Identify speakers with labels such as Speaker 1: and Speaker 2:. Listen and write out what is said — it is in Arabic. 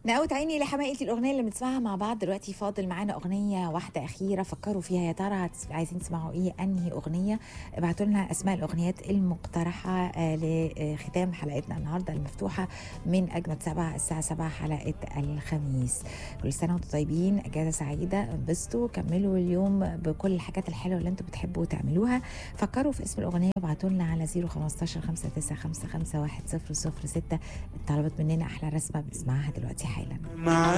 Speaker 1: نقوت عيني لحماقة الأغنية اللي بنسمعها مع بعض دلوقتي. فاضل معانا أغنية واحدة أخيرة، فكروا فيها يا ترى عايزين تسمعوا إيه، أنهي أغنية؟ ابعتوا لنا أسماء الأغنيات المقترحة لختام حلقتنا النهاردة المفتوحة من أجمد 7 الساعة 7 حلقة الخميس. كل سنة وانتم طيبين، أجازة سعيدة، انبسطوا، كملوا اليوم بكل الحاجات الحلوة اللي انتم بتحبوا تعملوها. فكروا في اسم الأغنية وابعتوا لنا على 015 5955 1006. الطلبات مننا أحلى رسمة بنسمعها دلوقتي حالا.